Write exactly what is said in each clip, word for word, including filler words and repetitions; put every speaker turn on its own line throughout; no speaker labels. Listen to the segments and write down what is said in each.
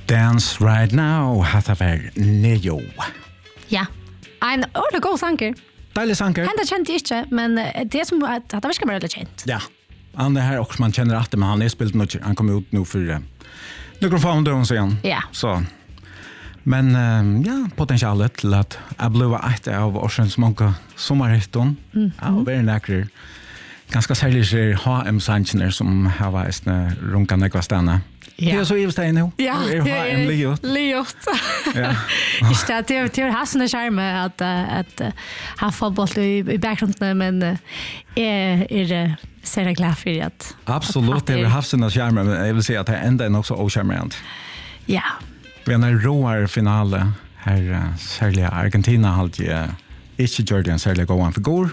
Dance Right Now, hatta var Neo.
Ja, en ordentlig god sanger.
Deilig sanger.
Hända kjente jeg ikke, men det er som at det virker bare litt kjent.
Ja, han er her også, man kjenner at det, men han er spilt noe, han kom ut nå for uh, noen få hundre år siden.
Ja.
Så. Men um, ja, potentialet til at jeg ble et av årsens mange sommerhytten. Mm. Ja, og være nækker. Ganske særlig er H M-sanger som har vært runket nekva stedene. Ja. Det er så i stedet nå.
Ja,
det er H M Liot.
Liot.
Ja.
Ikke det, det er, det er hassende skjerme at, at uh, ha fotboll i, i bakgrunnen, men uh, jeg er uh, ser glad for at...
Absolutt, det er hassende skjerme, men jeg vil si at det enda er nok så oskjermerende.
Ja.
Vi har en råare finale her, uh, særlig Argentina alltid uh, ikke gjør det en særlig god figur.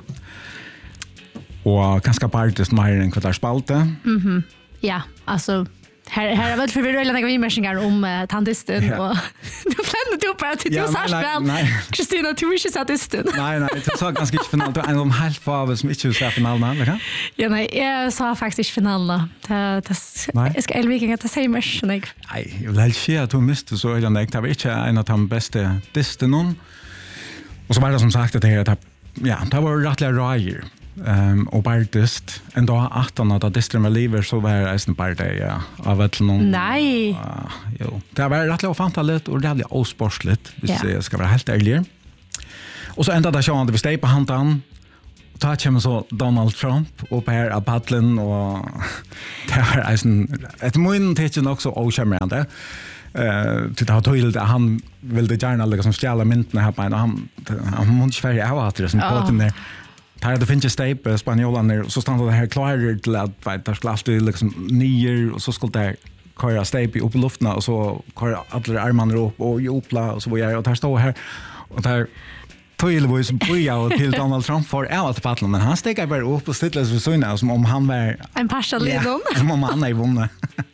Og ganske partisk mer enn hva der spalte.
Mhm. Ja, altså... Här här har väl för vi rullar några immersingar om uh, tandisten
ja.
och du planerar du bara till
ja,
du sa spel. Kristina du är inte statisten.
Nej nej, det sa ganska inte final. Det är en av helt för som inte så finalen, eller?
Ja nej, jag sa faktiskt finalen. Det det jag ska Elviking att säga mer nej.
Nej, jag vill helt säga att hon miste så eller nej, det var inte en av de bästa disten någon. Och så var det som sagt att det här ja, det var rättliga rajer. Um, og bare dyst. En dag atten at dystren var liver, så var jeg nesten bare det, ja. Av et eller noen...
Nei!
Uh, jo. Det var rettelig å fanta litt, og rettelig åsporsligt, hvis
ja.
jeg skal være helt ærlig. Og så enda da sjående vi steg på hantan, og da kommer så Donald Trump opp her av paddelen, og det var eisen... Et munnen til ikke nok så åkjemmerende. Uh, til det var tydelig at han ville gjerne liksom stjæle myntene her på en, og han, han måtte ikke ferdig av at det som på den der. Här det finns steip spanjolarna så stannar det här klarar till att vet där skulle alltid liksom nyer och så skulle det köra steip upp i luften och så köra alla armarna upp och jopla och så var jag och där står här och där Toil var som boja till Donald Trump för att paddla men han steg bara upp och stilla så såna som om han var
en partial
som om han är vunnen.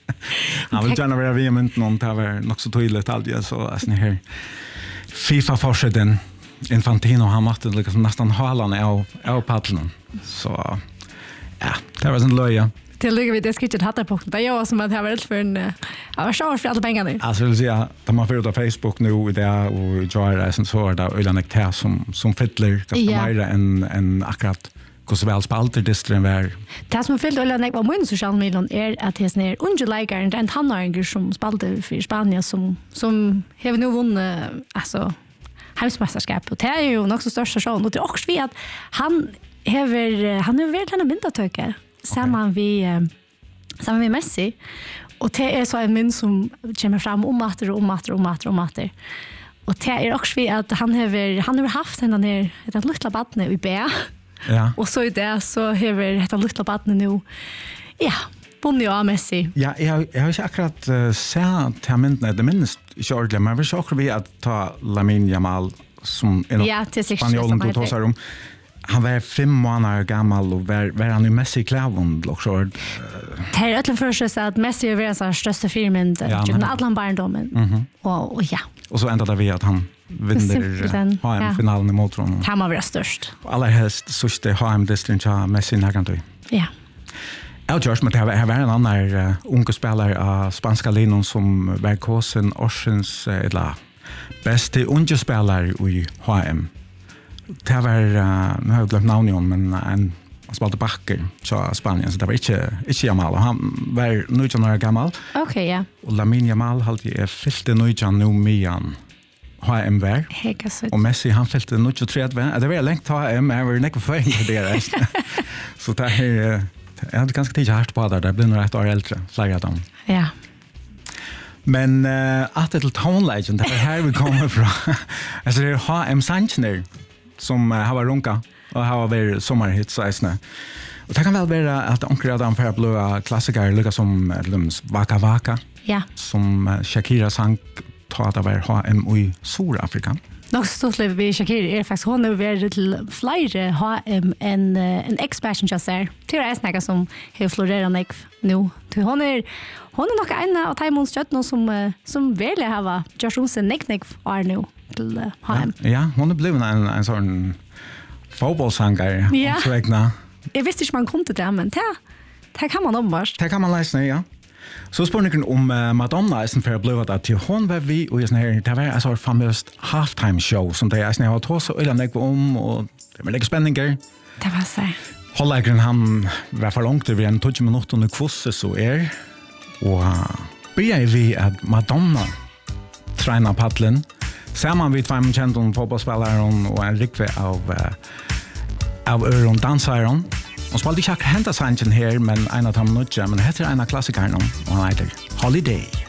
Han vill gärna vara vi mynt någon det var nog så tydligt allt så alltså här FIFA forsiden Infantino han måste liksom nästan halan av av paddlen. Så ja, det var en löja.
Till ligger vi det skittet hattar på. Det är jag som att ha varit för en jag var så för alla pengarna.
Alltså vill säga att man får på Facebook nu i det och join det som så där eller nektar som som fiddler ganska mer än en akkurat hur väl spalter distren var.
Det som fyllt eller nek var mun social media är att det är ner underligger en tannarger som spalter för Spanien som som har nu vunnit alltså hemsmästerskap och det är ju också största showen och det är också vi att han har han har väl den myndatöka samman vi samman med Messi och det är så en mynd som kommer fram om åter om åter om åter om åter och det är också vi att han har han har haft den där ett litet barn i B
ja
och så är det så har ett litet barn nu ja Bunny och Messi.
Ja, jag jag har inte akkurat uh, sett till mynden det minst inte ordentligt, men vi ska också vi att ta Lamine Yamal som en
ja,
spanjolen då tar sig om. Han var fem månader gammal och var, var han i Messi klävund också. Uh,
det är ötlen för sig att Messi är världens största filmen
ja,
men alla barndomen.
Mm-hmm.
och, och ja.
Och så ändrar vi att han vinner H M-finalen ja. Mot honom.
Han var väl störst.
Alla helst sista H M-distrin till Messi när
Ja.
Jag George men det var en annan uh, unge spelare av spanska linan som var kosen Orsens uh, eller bästa unge spelare i H M. Det var uh, nu har jag glömt namnet men en han spelade backer så Spanien så det var inte inte Yamal han var nitton år gammal.
Okej okay, ja.
Och Lamine Yamal hade är fyllde nitton nu mian H M var. Och Messi han fyllde nitton det var längt H M var näck för det så det är jag hade ganska tidigt hårt på där det blir nog ett år äldre flera av dem.
Ja.
Men uh, att det till Town Legend det här vi kommer från. Alltså det är H M Sanctioner som uh, har runka och har varit sommarhits så isna. Och det kan väl vara att onkel Adam för blåa klassiker lika som Lums Waka Waka.
Ja.
Som uh, Shakira sang tar det var H M i Sydafrika.
Nog så skulle vi Shakira är faktiskt hon är väldigt till flera H M en en expansion just där. Det är snacka som har florerat mig nu. Till hon är hon är nog en av Timons chatten som som vill ha Joshua Nicknick är nu till H M.
Ja, ja, hon är blivit en en sån fotbollssångare
ja.
så räkna.
Jag visste inte man kom till det men det det kan man om vars.
Det kan man läsa ja. Så spurningen om uh, Madonna er for å bli at til hon var vi og sånn her, det var en sånn famøst halftime show som det er sånn her har tås og øyne om og det var like spenninger.
Det var så.
Holdlegren han var for langt over en tolv minutter under kvosset så er og uh, begynner vi at Madonna trener paddelen sammen vi tvær med kjent om fotballspilleren og en rikve av uh, av øren danseren. Hon spalte ikke akkurat hentet sangen her, men en av dem nødja, men det heter en av klassikerne, og han heter Holiday.